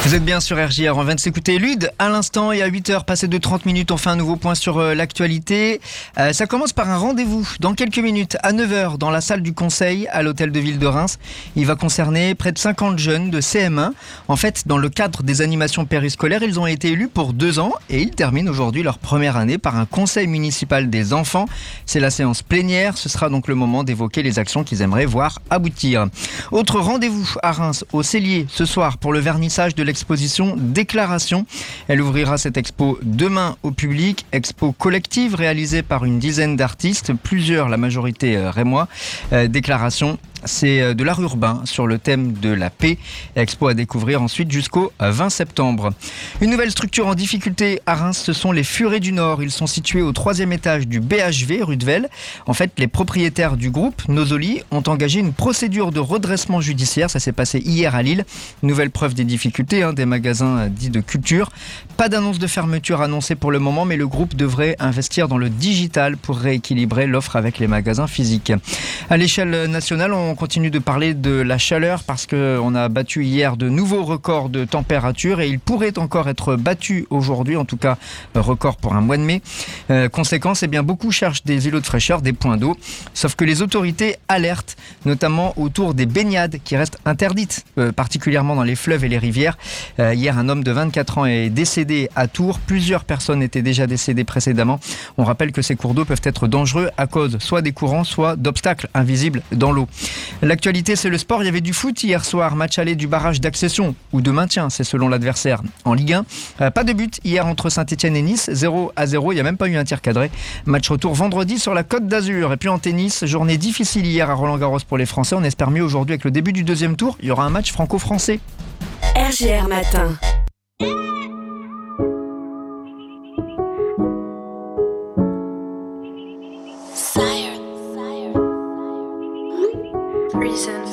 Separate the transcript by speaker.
Speaker 1: Vous êtes bien sur RJR, on vient de s'écouter Lude à l'instant et à 8h, passé de 30 minutes, on fait un nouveau point sur l'actualité. Ça commence par un rendez-vous dans quelques minutes à 9h dans la salle du Conseil à l'hôtel de ville de Reims. Il va concerner près de 50 jeunes de CM1. En fait, dans le cadre des animations périscolaires, ils ont été élus pour 2 ans et ils terminent aujourd'hui leur première année par un conseil municipal des enfants. C'est la séance plénière, ce sera donc le moment d'évoquer les actions qu'ils aimeraient voir aboutir. Autre rendez-vous à Reims, au Cellier, ce soir pour le vernissage de l'exposition Déclaration. Elle ouvrira cette expo demain au public. Expo collective réalisée par une dizaine d'artistes, plusieurs, la majorité rémois. Déclaration, c'est de l'art urbain sur le thème de la paix. Expo à découvrir ensuite jusqu'au 20 septembre. Une nouvelle structure en difficulté à Reims, ce sont les Furets du Nord. Ils sont situés au 3e étage du BHV, rue de Vesle. En fait, les propriétaires du groupe, Nosoli, ont engagé une procédure de redressement judiciaire. Ça s'est passé hier à Lille. Nouvelle preuve des difficultés des magasins dits de culture. Pas d'annonce de fermeture annoncée pour le moment, mais le groupe devrait investir dans le digital pour rééquilibrer l'offre avec les magasins physiques. À l'échelle nationale, on continue de parler de la chaleur parce qu'on a battu hier de nouveaux records de température et il pourrait encore être battu aujourd'hui, en tout cas record pour un mois de mai. Conséquence, beaucoup cherchent des îlots de fraîcheur, des points d'eau. Sauf que les autorités alertent, notamment autour des baignades qui restent interdites, particulièrement dans les fleuves et les rivières. Hier, un homme de 24 ans est décédé à Tours. Plusieurs personnes étaient déjà décédées précédemment. On rappelle que ces cours d'eau peuvent être dangereux à cause soit des courants, soit d'obstacles invisibles dans l'eau. L'actualité, c'est le sport. Il y avait du foot hier soir. Match aller du barrage d'accession ou de maintien, c'est selon l'adversaire. En Ligue 1, pas de but hier entre Saint-Etienne et Nice. 0-0. Il n'y a même pas eu un tir cadré. Match retour vendredi sur la Côte d'Azur. Et puis en tennis, journée difficile hier à Roland-Garros pour les Français. On espère mieux aujourd'hui avec le début du deuxième tour. Il y aura un match franco-français.
Speaker 2: RJR Matin. Reason